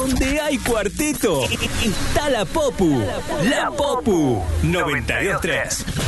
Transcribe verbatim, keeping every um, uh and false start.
Donde hay cuarteto, está la Popu. La Popu noventa y dos tres.